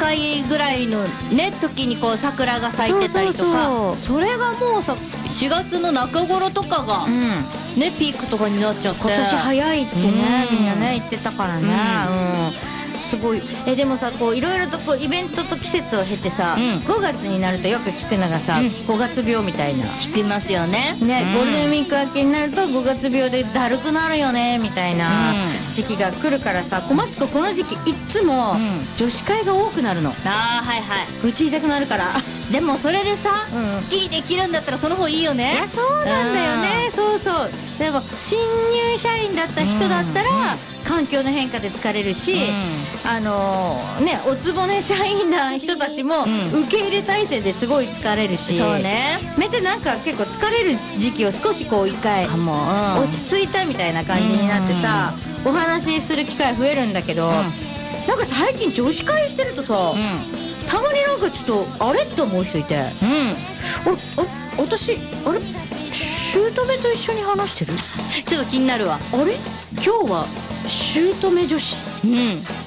赤いぐらいのね時にこう桜が咲いてたりとか、それがもうさ4月の中頃とかが、ねピークとかになっちゃって、 今年早いってね、みんなね言ってたからね、すごい。でもさこういろいろとこうイベントと季節を経てさ、5月になるとよく聞くのがさ、5月病みたいな聞きますよね。 ゴールデンウィーク明けになると5月病でだるくなるよねみたいな時期が来るからさ、小松子この時期いっつも女子会が多くなるの。 はいはい。 うち痛くなるから。 でもそれでさ、スッキリできるんだったらその方いいよね。 いやそうなんだよね。そうそう。例えば新入社員だった人だったら、環境の変化で疲れるし、おつぼね社員な人たちも受け入れ体制ですごい疲れるし、 そうね。 めっちゃなんか結構疲れる時期を少しこう一回落ち着いたみたいな感じになってさ、お話しする機会増えるんだけど、なんか最近女子会してるとさ、たまになんかちょっとあれって思う人いて、私あれ姑と一緒に話してる？ ちょっと気になるわ。 あれ今日は姑女子。